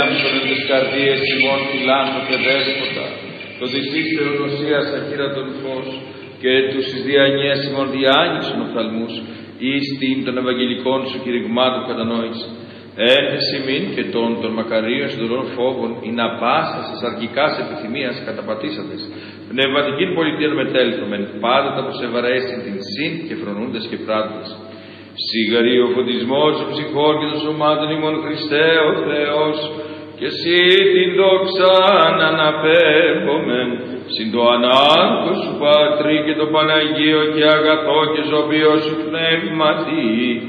ελέγχον εν τες καρδίες ημών φιλάνθρωπε δέσποτα, το δυσίς θεοδοσίας αχύρατον φως, και τους εις διανιές ημών διάνοιξον οφθαλμούς, εις την των Ευαγγελικών σου κηρυγμάτων κατανόηση. Ένθεση μην και των μακαρίων συντολών φόβων, ή να πάσας της αρκικάς επιθυμίας καταπατήσαντες. Πνευματικήν πολιτείαν μετέλθομεν, πάντοτε προς ευαρέστην την συν και φρονούντες και πράττες. Σιγαρή ο φωτισμός των ψυχών και των σωμάτων ημών Χριστέ ο Θεός, και εσύ την δόξαν αναπέμπομεν, συν το ανάγκο σου Πατρί και το Παναγίο και αγαθό και ζωβίο σου πνεύματι,